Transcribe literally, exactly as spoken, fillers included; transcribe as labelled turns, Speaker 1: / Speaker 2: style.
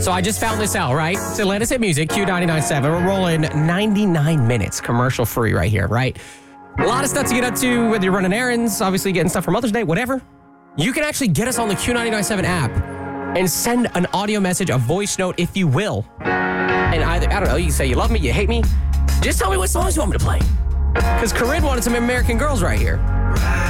Speaker 1: So I just found this out, right? It's Atlantis Hit Music, Q ninety-nine point seven. We're rolling ninety-nine minutes commercial free right here, right? A lot of stuff to get up to, whether you're running errands, obviously getting stuff for Mother's Day, whatever. You can actually get us on the Q ninety-nine point seven app and send an audio message, a voice note, if you will. And either, I don't know, you can say you love me, you hate me. Just tell me what songs you want me to play. Because Corinne wanted some American Girls right here.